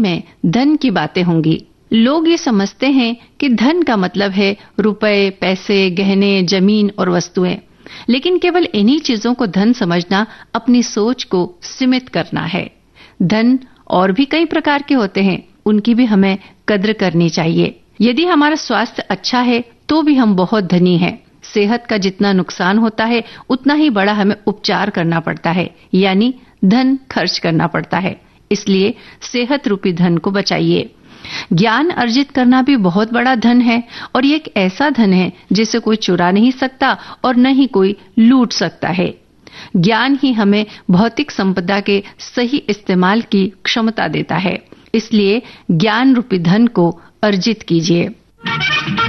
में धन की बातें होंगी। लोग ये समझते हैं कि धन का मतलब है रुपए, पैसे, गहने, जमीन और वस्तुएं, लेकिन केवल इन्हीं चीजों को धन समझना अपनी सोच को सीमित करना है। धन और भी कई प्रकार के होते हैं, उनकी भी हमें कद्र करनी चाहिए। यदि हमारा स्वास्थ्य अच्छा है तो भी हम बहुत धनी हैं। सेहत का जितना नुकसान होता है उतना ही बड़ा हमें उपचार करना पड़ता है, यानी धन खर्च करना पड़ता है। इसलिए सेहत रूपी धन को बचाइए। ज्ञान अर्जित करना भी बहुत बड़ा धन है, और ये एक ऐसा धन है जिसे कोई चुरा नहीं सकता और न ही कोई लूट सकता है। ज्ञान ही हमें भौतिक संपदा के सही इस्तेमाल की क्षमता देता है। इसलिए ज्ञान रूपी धन को अर्जित कीजिए।